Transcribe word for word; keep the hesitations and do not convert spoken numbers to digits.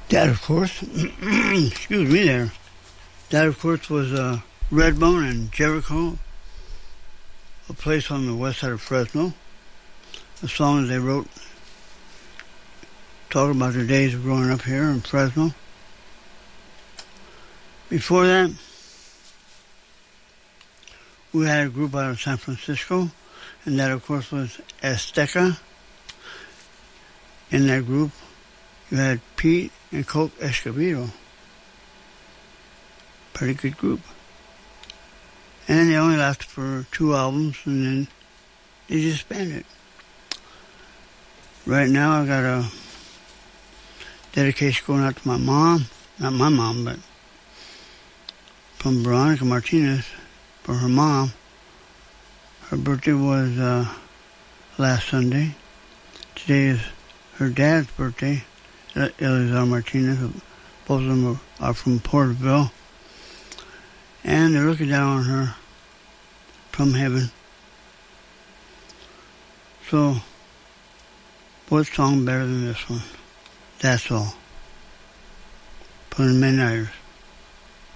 That, of course, excuse me there, that, of course, was uh, Redbone and Jericho, a place on the west side of Fresno. A song that they wrote talking about their days of growing up here in Fresno. Before that, we had a group out of San Francisco, and that, of course, was Azteca. In that group, you had Pete and Coke Escobedo. Pretty good group. And they only lasted for two albums, and then they disbanded. Right now, I got a dedication going out to my mom. Not my mom, but from Veronica Martinez for her mom. Her birthday was uh, last Sunday. Today is her dad's birthday, Eleazar Martinez. Both of them are from Porterville. And they're looking down on her from heaven. So, what song better than this one? That's all. Put in midnighters.